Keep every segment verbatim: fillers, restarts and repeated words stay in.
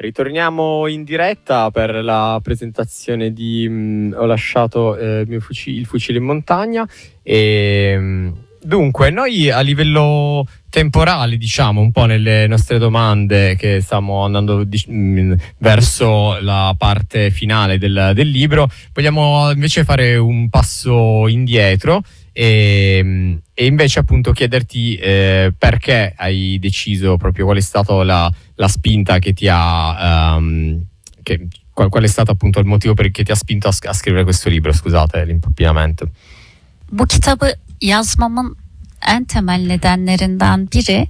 Ritorniamo in diretta per la presentazione di mh, Ho lasciato eh, il, mio fucile, il fucile in montagna e mh, dunque noi a livello temporale, diciamo, un po' nelle nostre domande che stiamo andando di, mh, verso la parte finale del, del libro, vogliamo invece fare un passo indietro e, e invece appunto chiederti eh, perché hai deciso, proprio qual è stata la, la spinta che ti ha um, che, qual, qual è stato appunto il motivo per che ti ha spinto a, a scrivere questo libro, scusate l'impappinamento. Bu kitabı yazmamın en temel nedenlerinden biri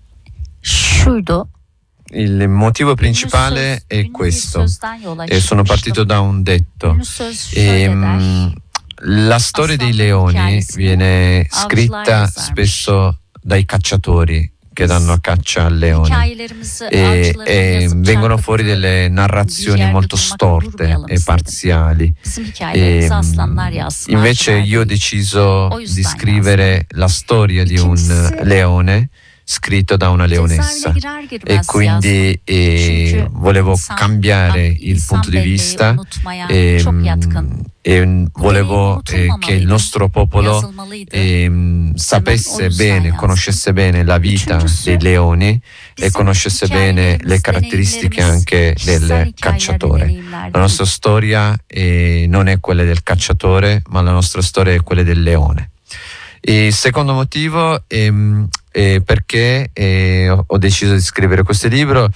şuydu. Il motivo principale è questo, e sono partito da un detto. E, mh, la storia dei leoni viene scritta spesso dai cacciatori che danno a caccia al leone e, e vengono fuori delle narrazioni molto storte e parziali. E, invece io ho deciso di scrivere la storia di un leone scritto da una leonessa e quindi eh, volevo cambiare il punto di vista e, e volevo eh, che il nostro popolo eh, sapesse bene, conoscesse bene la vita dei leoni e conoscesse bene le caratteristiche anche del cacciatore. La nostra storia eh, non è quella del cacciatore, ma la nostra storia è quella del leone. Il secondo motivo è, è perché eh, ho deciso di scrivere questo libro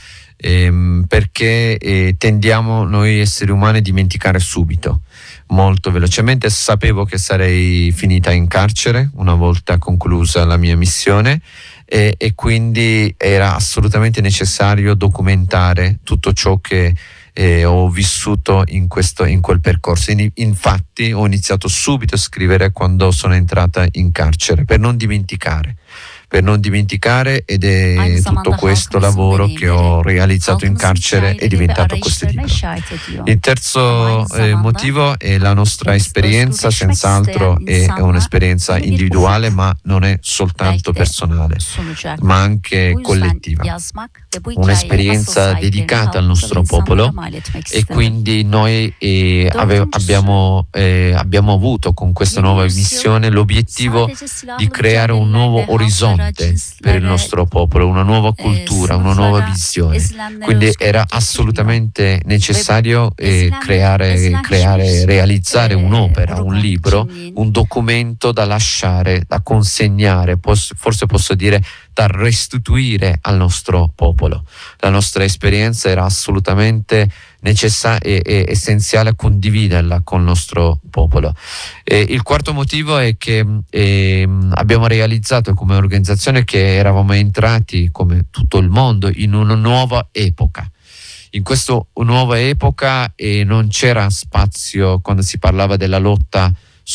eh, perché eh, tendiamo noi esseri umani a dimenticare subito, molto velocemente. Sapevo che sarei finita in carcere una volta conclusa la mia missione e, e quindi era assolutamente necessario documentare tutto ciò che Eh, ho vissuto in, questo, in quel percorso. Infatti ho iniziato subito a scrivere quando sono entrata in carcere, per non dimenticare per non dimenticare ed è tutto questo lavoro che ho realizzato in carcere è diventato questo libro. Il terzo eh, motivo è la nostra esperienza, senz'altro è, è un'esperienza individuale, ma non è soltanto personale, ma anche collettiva, un'esperienza dedicata al nostro popolo e quindi noi eh, ave, abbiamo, eh, abbiamo avuto con questa nuova missione l'obiettivo di creare un nuovo orizzonte per il nostro popolo, una nuova cultura, una nuova visione. Quindi era assolutamente necessario eh, creare, creare, realizzare un'opera, un libro, un documento da lasciare, da consegnare, posso, forse posso dire da restituire al nostro popolo. La nostra esperienza era assolutamente necessaria e, e essenziale condividerla con il nostro popolo. E il quarto motivo è che eh, abbiamo realizzato come organizzazione che eravamo entrati, come tutto il mondo, in una nuova epoca. In questa nuova epoca eh, non c'era spazio, quando si parlava della lotta,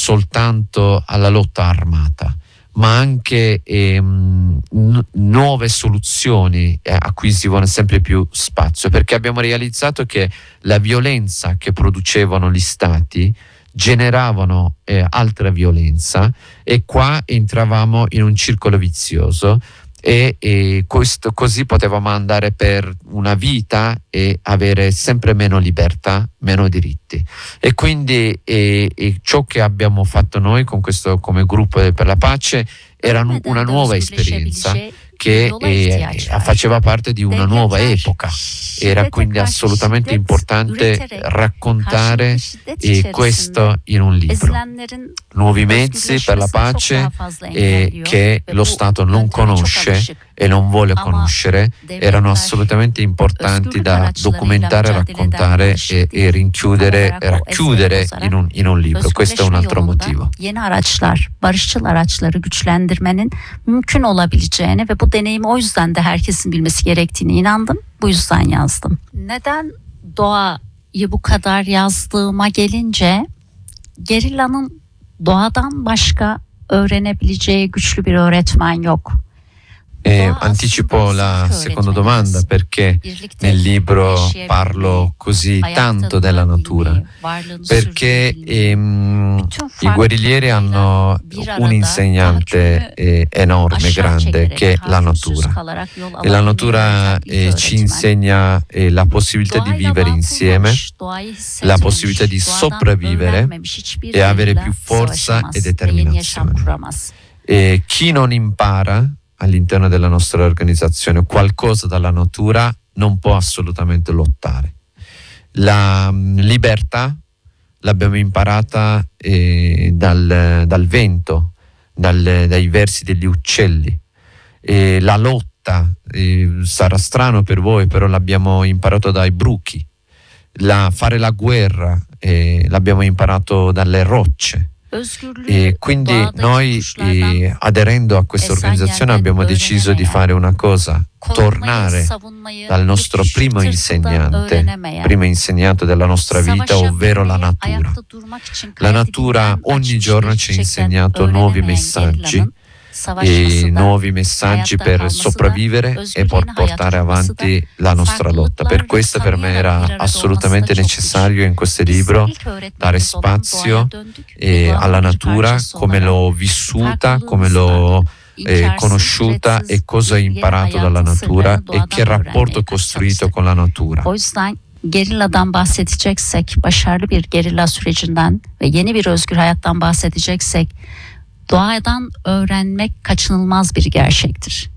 soltanto alla lotta armata, ma anche ehm, n- nuove soluzioni eh, acquisivano sempre più spazio, perché abbiamo realizzato che la violenza che producevano gli stati generavano eh, altra violenza e qua entravamo in un circolo vizioso e, e questo, così potevamo andare per una vita e avere sempre meno libertà, meno diritti. E quindi e, e ciò che abbiamo fatto noi con questo come gruppo per la pace era nu- una nuova esperienza che eh, faceva parte di una nuova epoca. Era quindi assolutamente importante raccontare eh, questo in un libro. Nuovi mezzi per la pace eh, che lo Stato non conosce e non vuole conoscere erano assolutamente importanti da documentare, raccontare e, e rinchiudere, racchiudere in un, in un libro. Questo è un altro motivo. Yeni araçlar, barışçıl araçları güçlendirmenin mümkün olabileceğine ve bu deneyimi o yüzden de herkesin bilmesi gerektiğine inandım. Bu yüzden yazdım. Neden doğayı bu kadar yazdığıma gelince, Gerilla'nın doğadan başka öğrenebileceği güçlü bir öğretmen yok. Eh, anticipo la seconda domanda perché nel libro parlo così tanto della natura, perché ehm, i guerriglieri hanno un insegnante eh, enorme, grande, che è la natura, e la natura eh, ci insegna eh, la possibilità di vivere insieme, la possibilità di sopravvivere e avere più forza e determinazione. E chi non impara all'interno della nostra organizzazione qualcosa dalla natura non può assolutamente lottare. La um, libertà l'abbiamo imparata eh, dal, dal vento, dal, dai versi degli uccelli. E la lotta eh, sarà strano per voi, però l'abbiamo imparato dai bruchi. La, fare la guerra eh, l'abbiamo imparato dalle rocce. E quindi noi eh, aderendo a questa organizzazione abbiamo deciso di fare una cosa, tornare dal nostro primo insegnante, primo insegnante della nostra vita, ovvero la natura. La natura ogni giorno ci ha insegnato nuovi messaggi, e nuovi messaggi per sopravvivere e per portare avanti la nostra lotta. Per questo per me era assolutamente necessario in questo libro dare spazio eh, alla natura, come l'ho vissuta, come l'ho eh, conosciuta e cosa ho imparato dalla natura e che rapporto ho costruito con la natura. Gerilladan bahsedeceksek, başarılı bir gerilla sürecinden ve yeni bir özgür hayattan bahsedeceksek, doğadan öğrenmek kaçınılmaz bir gerçektir.